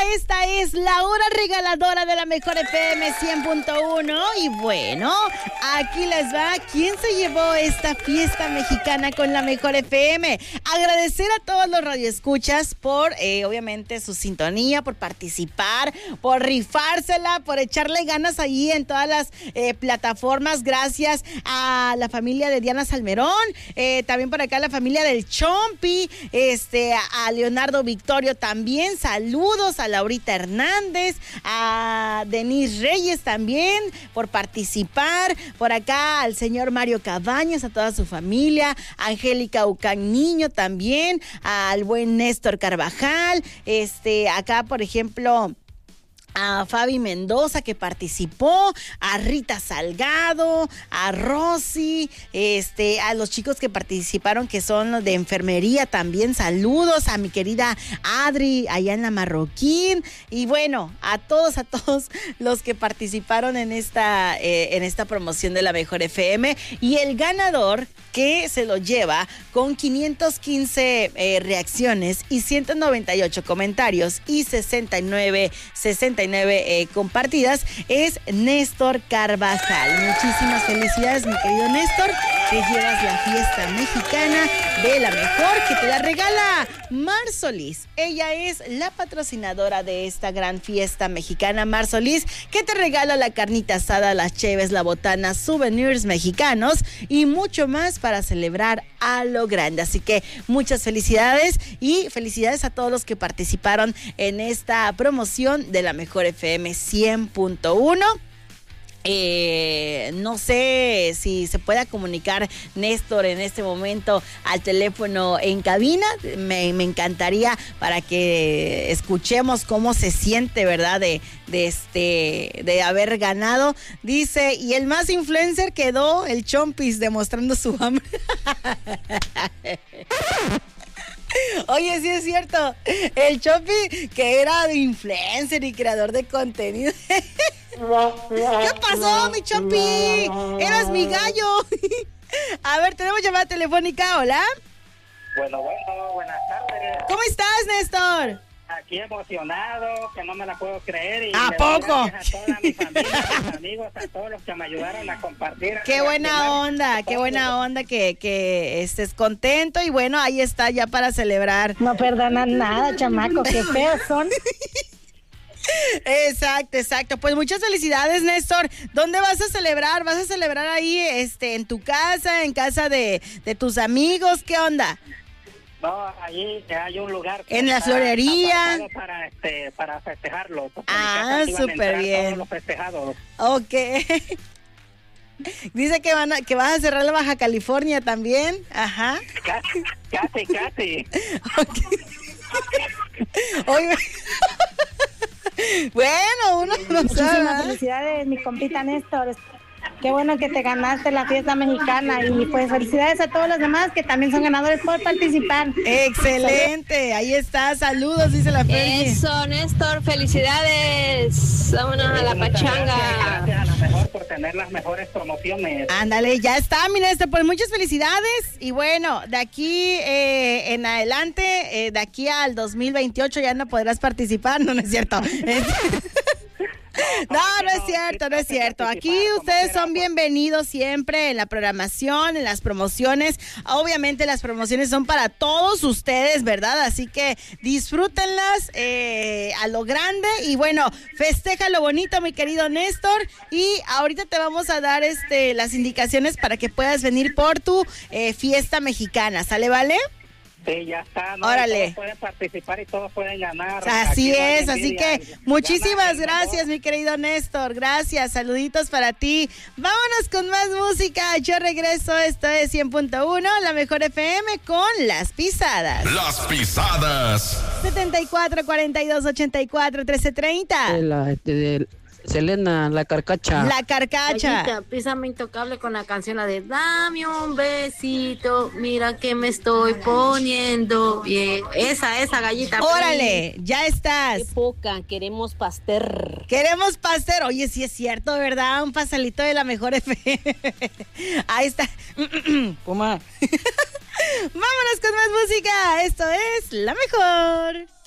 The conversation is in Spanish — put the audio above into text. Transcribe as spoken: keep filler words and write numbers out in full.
esta es la hora regaladora de la mejor F M cien punto uno. Y bueno, aquí les va quién se llevó esta fiesta mexicana con la mejor F M. Agradecer a todos los radioescuchas por, eh, obviamente, su sintonía, por participar, por rifársela, por echarle ganas ahí en todas las eh, plataformas. Gracias a la familia de Diana Salmerón, eh, también por acá la familia del Chompi, este, a Leonardo Victorio también. Saludos a Laurita Hernández, a Denise Reyes también por participar. Por acá al señor Mario Cabañas, a toda su familia, a Angélica Ucán Niño también, al buen Néstor Carvajal, este, acá por ejemplo a Fabi Mendoza que participó, a Rita Salgado, a Rosy, este, a los chicos que participaron que son los de enfermería también, saludos a mi querida Adri allá en la Marroquín, y bueno, a todos, a todos los que participaron en esta, eh, en esta promoción de la mejor F M, y el ganador que se lo lleva con quinientas quince eh, reacciones y ciento noventa y ocho comentarios y sesenta y nueve, sesenta y nueve eh, compartidas es Néstor Carvajal. Muchísimas felicidades, mi querido Néstor. Te llevas la fiesta mexicana de la mejor, que te la regala Mar Solís. Ella es la patrocinadora de esta gran fiesta mexicana. Mar Solís, que te regala la carnita asada, las cheves, la botana, souvenirs mexicanos y mucho más para celebrar a lo grande. Así que muchas felicidades y felicidades a todos los que participaron en esta promoción de la mejor F M cien punto uno. Eh, no sé si se pueda comunicar Néstor en este momento al teléfono en cabina. Me, me encantaría para que escuchemos cómo se siente, ¿verdad? De, de este, de haber ganado. Dice, y el más influencer quedó el Chompis demostrando su hambre. Oye, sí es cierto, el Chopi que era influencer y creador de contenido. ¿Qué pasó, mi Chopi? Eras mi gallo. A ver, tenemos llamada telefónica, hola. Bueno, bueno, buenas tardes. ¿Cómo estás, Néstor? Aquí emocionado, que no me la puedo creer. Y ¿A poco? Gracias a toda mi familia, a mis amigos, a todos los que me ayudaron a compartir. Qué buena onda, qué buena onda que, que estés contento. Y bueno, ahí está ya para celebrar. No perdonan nada, chamaco, qué feos son. Exacto, exacto. Pues muchas felicidades, Néstor. ¿Dónde vas a celebrar? ¿Vas a celebrar ahí, este, en tu casa, en casa de, de tus amigos? ¿Qué onda? No, allí hay un lugar en la florería para este para festejarlo. Ah, súper bien. Todos los festejados. Ok. Dice que van a, que vas a cerrar la Baja California también. Ajá. Casi, casi, casi. Okay. Oye. Bueno, uno no Muchísimas sabe. felicidades, mi compita Néstor. Qué bueno que te ganaste la fiesta mexicana y pues felicidades a todos los demás que también son ganadores por participar. Excelente, ahí está, saludos, dice la Fergie. Eso, Néstor, felicidades. Vámonos a la pachanga. Gracias, gracias a la mejor por tener las mejores promociones. Ándale, ya está, mi Néstor, pues muchas felicidades. Y bueno, de aquí eh, en adelante, eh, de aquí al dos mil veintiocho ya no podrás participar, no, no es cierto. No, no es cierto, no es cierto. Aquí ustedes son bienvenidos siempre en la programación, en las promociones. Obviamente las promociones son para todos ustedes, ¿verdad? Así que disfrútenlas eh, a lo grande y bueno, festeja lo bonito, mi querido Néstor. Y ahorita te vamos a dar este las indicaciones para que puedas venir por tu eh, fiesta mexicana, ¿sale, vale? Sí, ya está, ¿no? Órale. Todos pueden participar y todos pueden ganar. Así Aquí no hay es, así envidia. que muchísimas Gana, gracias, mi querido Néstor, gracias, saluditos para ti. Vámonos con más música, yo regreso, esto es cien punto uno, la mejor F M con Las Pisadas. Las Pisadas. setenta y cuatro, cuarenta y dos, ochenta y cuatro, trece, treinta. De la, de, de Selena, la carcacha. La carcacha. Ayita, písame intocable con la canción la de dame un besito, mira que me estoy poniendo bien. Esa, esa gallita. Órale, ya estás. Qué poca, queremos pastel. Queremos pastel. Oye, sí es cierto, ¿verdad? Un pastelito de la mejor F M. Ahí está. Puma. Vámonos con más música. Esto es La Mejor.